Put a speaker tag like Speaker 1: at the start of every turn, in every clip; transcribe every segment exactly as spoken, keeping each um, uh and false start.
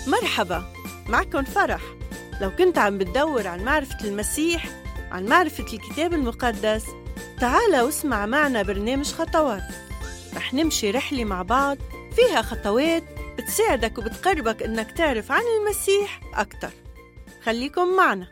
Speaker 1: مرحبا، معكم فرح. لو كنت عم بتدور عن معرفة المسيح، عن معرفة الكتاب المقدس، تعال واسمع معنا برنامج خطوات. رح نمشي رحلة مع بعض فيها خطوات بتساعدك وبتقربك إنك تعرف عن المسيح أكتر. خليكم معنا.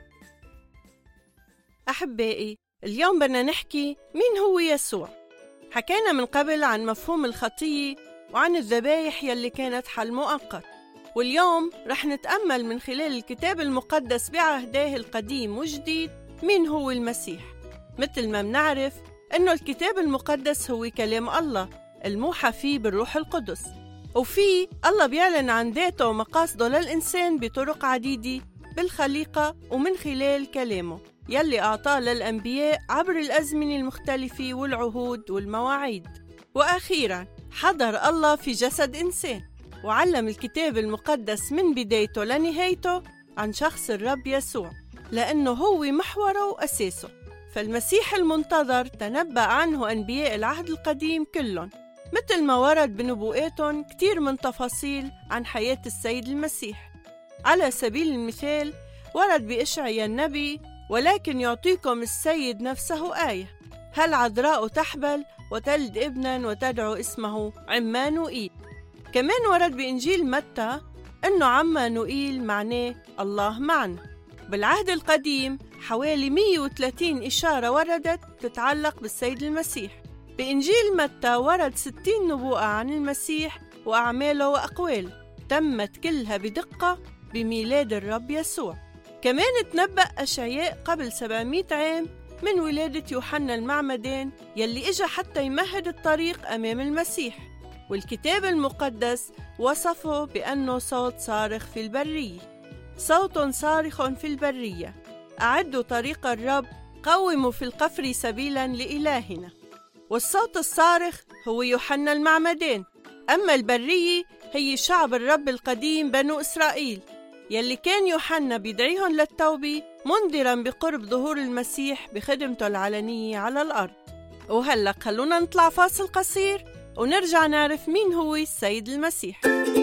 Speaker 1: أحبائي، اليوم بدنا نحكي مين هو يسوع. حكينا من قبل عن مفهوم الخطية وعن الذبايح يلي كانت حل مؤقت، واليوم رح نتأمل من خلال الكتاب المقدس بعهده القديم والجديد مين هو المسيح. مثل ما منعرف إنه الكتاب المقدس هو كلام الله الموحى فيه بالروح القدس، وفيه الله بيعلن عن ذاته ومقاصده للإنسان بطرق عديدة بالخليقة ومن خلال كلامه يلي أعطاه للأنبياء عبر الأزمنة المختلفة والعهود والمواعيد. وأخيراً حضر الله في جسد إنسان وعلم الكتاب المقدس من بدايته لنهايته عن شخص الرب يسوع، لأنه هو محوره وأساسه. فالمسيح المنتظر تنبأ عنه أنبياء العهد القديم كلهم، مثل ما ورد بنبوءاتهم كتير من تفاصيل عن حياة السيد المسيح. على سبيل المثال ورد بإشعياء النبي: ولكن يعطيكم السيد نفسه آية، هل عذراء تحبل وتلد ابنا وتدعو اسمه عمانوئيل. كمان ورد بإنجيل متى أنه عمانوئيل معناه الله معنا. بالعهد القديم حوالي مئة وثلاثين إشارة وردت تتعلق بالسيد المسيح. بإنجيل متى ورد ستين نبوءة عن المسيح وأعماله وأقواله، تمت كلها بدقة بميلاد الرب يسوع. كمان تنبأ أشعياء قبل سبعمئة عام من ولادة يوحنا المعمدان يلي إجا حتى يمهد الطريق أمام المسيح، والكتاب المقدس وصفه بأنه صوت صارخ في البرية. صوت صارخ في البرية، أعدوا طريق الرب، قوموا في القفر سبيلا لإلهنا. والصوت الصارخ هو يوحنا المعمدان، أما البرية هي شعب الرب القديم بنو إسرائيل يلي كان يوحنا بيدعيهم للتوبة منذرا بقرب ظهور المسيح بخدمته العلنية على الأرض. وهلأ خلونا نطلع فاصل قصير ونرجع نعرف مين هو السيد المسيح.